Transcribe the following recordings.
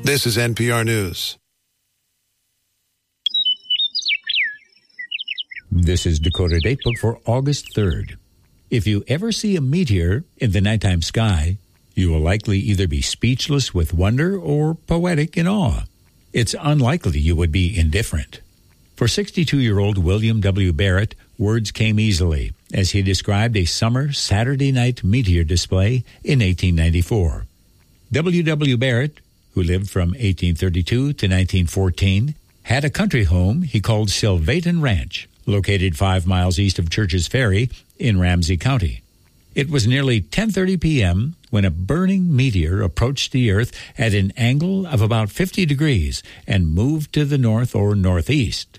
This is NPR News. This is Dakota Datebook for August 3rd. If you ever see a meteor in the nighttime sky, you will likely either be speechless with wonder or poetic in awe. It's unlikely you would be indifferent. For 62-year-old William W. Barrett, words came easily as he described a summer Saturday night meteor display in 1894. W. W. Barrett, who lived from 1832 to 1914, had a country home he called Sylvaton Ranch, located 5 miles east of Church's Ferry in Ramsey County. It was nearly 10:30 p.m. when a burning meteor approached the Earth at an angle of about 50 degrees and moved to the north or northeast.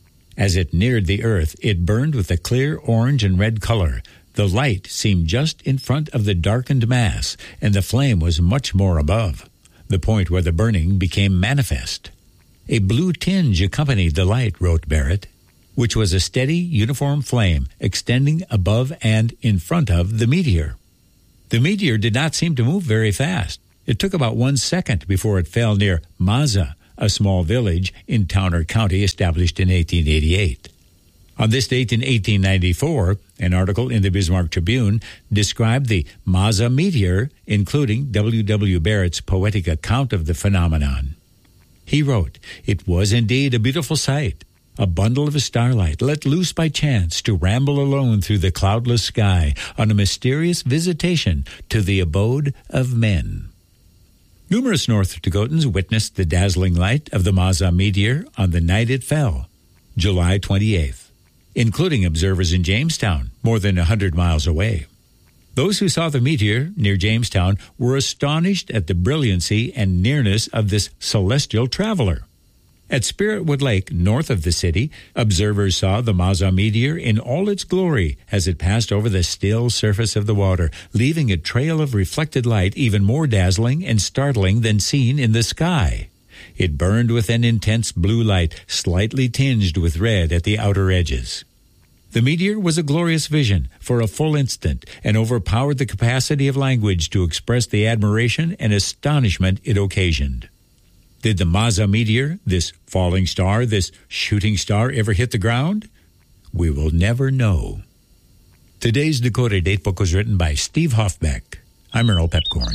As it neared the Earth, it burned with a clear orange and red color. The light seemed just in front of the darkened mass, and the flame was much more above, the point where the burning became manifest. A blue tinge accompanied the light, wrote Barrett, which was a steady, uniform flame extending above and in front of the meteor. The meteor did not seem to move very fast. It took about 1 second before it fell near Mazza, a small village in Towner County established in 1888. On this date in 1894, an article in the Bismarck Tribune described the Mazza meteor, including W. W. Barrett's poetic account of the phenomenon. He wrote, "It was indeed a beautiful sight, a bundle of starlight let loose by chance to ramble alone through the cloudless sky on a mysterious visitation to the abode of men." Numerous North Dakotans witnessed the dazzling light of the Mazza meteor on the night it fell, July 28th, including observers in Jamestown, more than 100 miles away. Those who saw the meteor near Jamestown were astonished at the brilliancy and nearness of this celestial traveler. At Spiritwood Lake, north of the city, observers saw the Mazza meteor in all its glory as it passed over the still surface of the water, leaving a trail of reflected light even more dazzling and startling than seen in the sky. It burned with an intense blue light, slightly tinged with red at the outer edges. The meteor was a glorious vision for a full instant and overpowered the capacity of language to express the admiration and astonishment it occasioned. Did the Mazza meteor, this falling star, this shooting star, ever hit the ground? We will never know. Today's Dakota Datebook was written by Steve Hoffbeck. I'm Earl Pepcorn.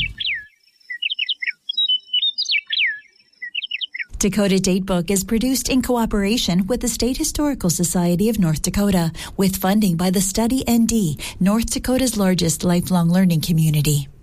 Dakota Datebook is produced in cooperation with the State Historical Society of North Dakota, with funding by the Study ND, North Dakota's largest lifelong learning community.